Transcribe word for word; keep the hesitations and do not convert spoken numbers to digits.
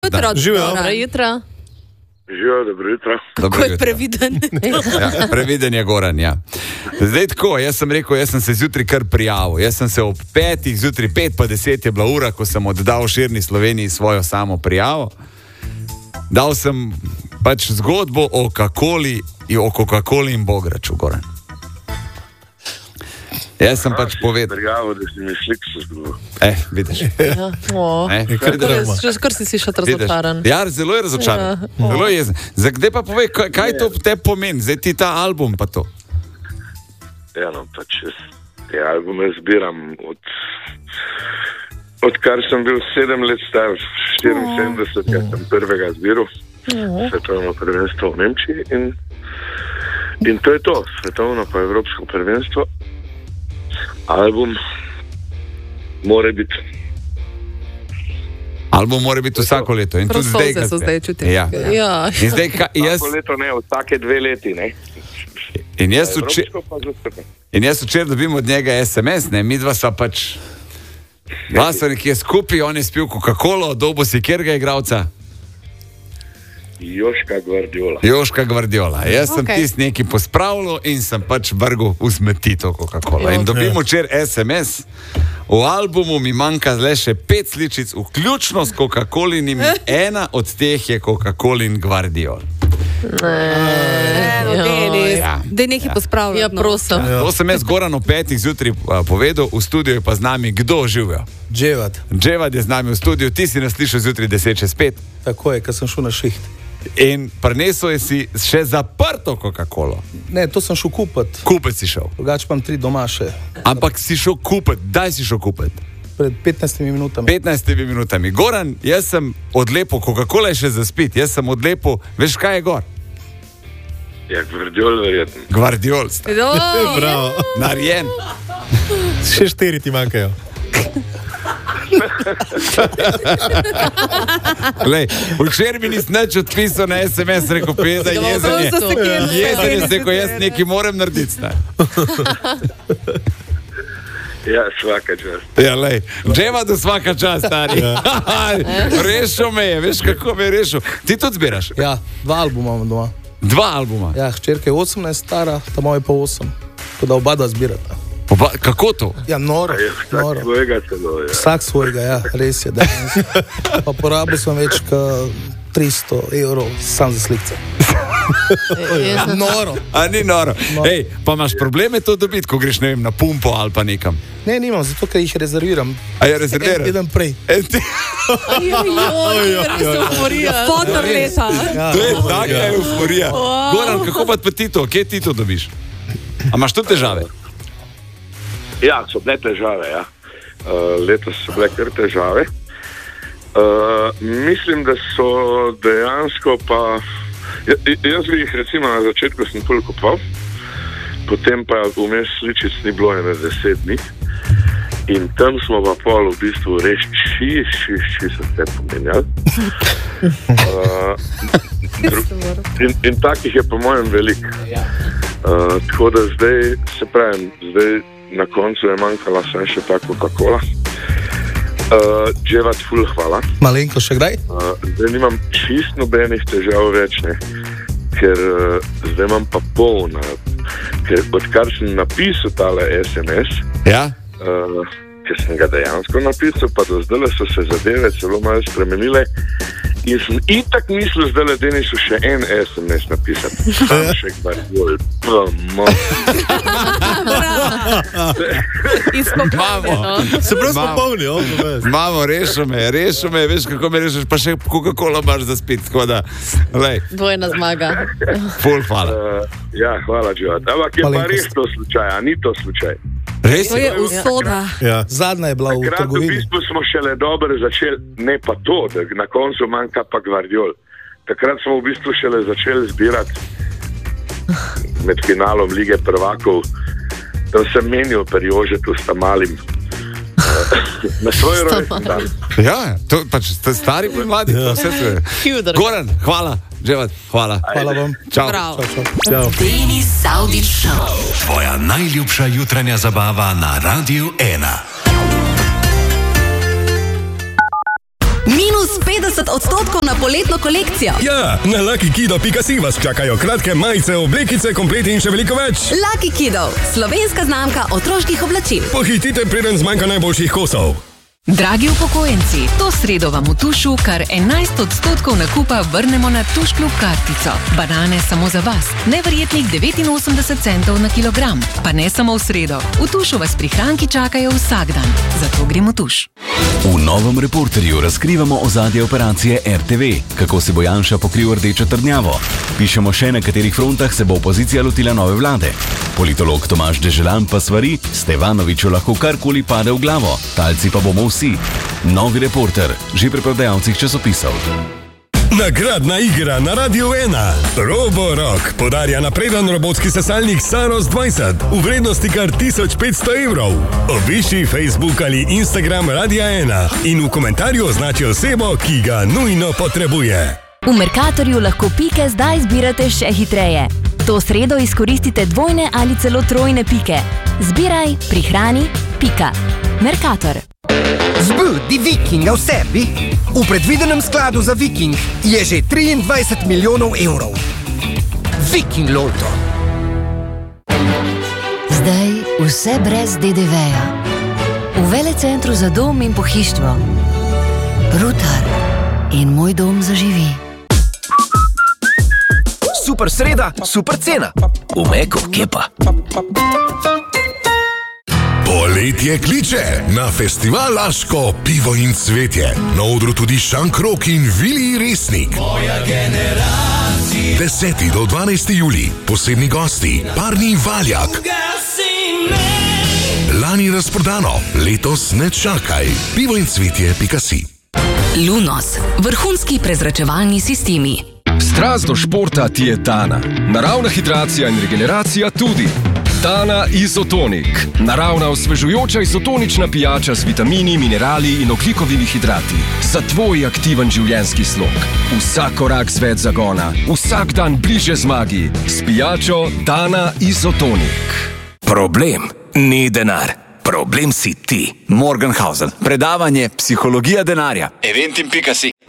Jutro, Živijo. dobro jutro. Živijo, dobro jutro. Kako je previden? Ja, previden je Goran, ja. Zdaj tako, jaz sem rekel, jaz sem se zjutraj kar prijavil. Jaz sem se ob petih, zjutraj pet pa deset je bila ura, ko sem oddal širni Sloveniji svojo samo prijavo. Dal sem pač zgodbo o Coca-Coli, o Coca-Coli in Bograču, Goran. Jaz sem pač povedal. Prijavo, da si mi slik se zgodil. Eh, vidiš. Ja, o, Ne? kar, kar, kar si si še razočaran. Ja, zelo je razočaran. Ja. Zelo je jezen. Zdaj, kdaj pa povej, kaj, kaj to te pomeni? Zdaj ti ta album pa to. Ja, no, pač jaz te albume zbiram od, odkar sem bil sedem let star, štiriinsedemdeset, oh. sem prvega zbiral, oh. svetovno prvenstvo v Nemčiji in, in to je to, svetovno pa evropsko prvenstvo. Album mora biti. Album mora biti vsako leto. In tudi zdaj, Prosolze so zdaj čutim. Ja. Ja. In zdaj, ka, jaz, Vsako leto ne, vsake dve leti, ne. in jaz včeraj Evropsko pa zastopam. in jaz včeraj dobim od njega es em es, ne, mi dva sva pač, dva sva nekje skupaj, on je spil Coca-Colo, dobo si kjerga igralca? Joška Guardiola. Joška Guardiola. Jaz sem Okej. tist neki pospravljal in sem pač vrgel v smeti to Coca-Cola. In dobim včeraj es em es, v albumu mi manjka le še pet sličic, vključno s Coca-Colinimi, ena od teh je Coca-Colin Guardiola. Ja. Ja. Da je nekaj pospravljati. Ja, prosim. To sem jaz Goran o petih zjutraj a, povedal, v studiu je pa z nami kdo živijo. Dževat. Dževad je z nami v studiu, ti si nas slišal zjutraj deset čez pet Tako je, ko sem šel na šiht. in prinesel je si še zaprto Coca-Colo. Ne, to sem šel kupiti. Kupec si šel. Drugače pa imam tri doma še. Ampak si šel kupiti, daj si šel kupiti. Pred petnajstimi minutami. petnajstimi minutami. Goran, jaz sem odlepo, Coca-Cola je še za spit, jaz sem odlepo, veš kaj je gor? Ja, Guardiola verjetno. Guardiol, sta. Bravo. Narejen. Še štiri ti manjkajo. Lej, včeraj mi nisi nič odpisal na es em es, rekel peda, jezen je. Jezen je, rekel, jaz nekaj moram narediti, sta. Ja, svaka čast. Ja, lej, dževa do svaka čast, stari. Rešil me je, veš kako me je rešil. Ti tudi zbiraš? Ja, dva albuma imam doma. Dva albuma. Ja, hčerka je osemnajst stara, ta moja je pa osem. Tako da oba dva zbirata. Oba, kako to? Ja, noro, Ja, vsak noro. svojega celo, ja. Vsak svojega, ja, res je. Da. Pa porabil sem več kot tristo evrov sam za slikce. Noro. A ni noro. Ej, pa imaš probleme to dobiti, ko greš, ne vem, na pumpo ali pa nekam. Ne, nimam, zato ker jih rezerviram. A je rezerviran? Eden prej. En ti- Fotor leta. Ja, To je taka euforija. Goran, kako pa ti to, kje ti to dobiš? A imaš tu težave? Ja, so bile težave, ja. Uh, letos so bile kar težave. Uh, mislim, da so dejansko pa... Ja, jaz bi jih recimo na začetku sem pol kupoval, potem pa vmes sličic ni bilo ene deset dni. In tam smo pa pol v bistvu res či, či, či so se pomenjali. Uh, in, in takih je po mojem veliko. Uh, tako da zdaj, se pravim, zdaj na koncu je manjkala samo še ta Coca-Cola. Uh, Dževat ful hvala. Malenko še kdaj? Uh, zdaj nimam čist nobenih težav več, ne. Ker uh, zdaj imam pa polna. Ker odkar sem napisal tale es em es, Ja? uh, ker sem ga dejansko napisal, pa do zdaj so se zadeve celo malo spremenile. In sem itak mislil, zdaj le Denisu še en es em es napisati. Sam še Guardiola. Pamo. Imamo. Se prav smo Imamo. polni, o, to veš. Mamo, rešil me, rešil me, veš kako me rešiš, pa še Coca-Cola imaš za spit, tako da, lej, Dvojna zmaga. ful hvala. Uh, ja, hvala, Dževat. Ampak je pa Malenkost. res to slučaj, a ni to slučaj. Res To je? je usoda. Ja. Zadnja je bila v Takrat v trgovini. bistvu smo šele dobro začeli, ne pa to, da na koncu manjka pa Guardiol. Takrat smo v bistvu šele začeli zbirati med finalom Lige prvakov. Tam sem menil pri Jožetu s Tamalim. Na svoj rojstni dan. Ja, to pač ste stari pa mladi, ja. Vse to je. Hudar. Goran, hvala, Dževat, hvala. Hvala vam. Čau. Bravo. Čau. Denis Saudić Show. Tvoja najljubša jutranja zabava na Radiu ena. Minus petdeset trideset odstotkov na poletno kolekcijo. Ja, na lucky kido pika si vas čakajo kratke majice, oblekice, kompleti in še veliko več. Lucky Kiddo, slovenska znamka otroških oblačil. Pohitite, preden zmanjka najboljših kosov. Dragi upokojenci, to sredo vam v Tušu kar enajst odstotkov nakupa vrnemo na Tuš klub kartico. Banane samo za vas, neverjetnih devetinosemdeset centov na kilogram. Pa ne samo v sredo, v Tušu vas prihranki čakajo vsak dan. Zato gremo v Tuš. V novem Reporterju razkrivamo ozadje operacije R T V, kako se bo Janša pokril rdečo trdnjavo. Pišemo še, na katerih frontah se bo opozicija lotila nove vlade. Politolog Tomaž Deželan pa svari, Stevanoviću lahko karkoli pade v glavo, talci pa bomo vsi. Novi Reporter, že pri prodajalcih časopisov. Nagradna igra na Radiu ena. Roborock podarja napreden robotski sesalnik Saros dvajset v vrednosti kar tisoč petsto evrov. Obišči Facebook ali Instagram Radia ena in v komentarju označi osebo, ki ga nujno potrebuje. V Mercatorju lahko pike zdaj zbirate še hitreje. To sredo izkoristite dvojne ali celo trojne pike. Zbiraj, prihrani, pika. Mercator. Zbudi Vikinga v sebi? V predvidenem skladu za Viking je že triindvajset milijonov evrov. Viking Lotto. Zdaj vse brez D D V-ja. V velecentru za dom in pohištvo. Rutar in moj dom zaživi. Super sreda, super cena. V Meku, kje pa? Poletje kliče na festival Laško, pivo in cvetje. Na odru tudi Šankrok in Vili Resnik. Moja generacija. deseti do dvanajstega julija, posebni gosti, Parni Valjak. Lani razprodano, letos ne čakaj. pivo in cvetje pika si. Lunos, vrhunski prezračevalni sistemi. Strast do športa ti je Tana. Naravna hidracija in regeneracija tudi. Tana Izotonik. Naravna osvežujoča izotonična pijača z vitamini, minerali in ogljikovimi hidrati. Za tvoj aktiven življenjski slog. Vsak korak z več zagona. Vsak dan bliže zmagi. S pijačo Tana Izotonik. Problem ni denar. Problem si ti. Morgenhausen. Predavanje Psihologija denarja. Eventim pika si.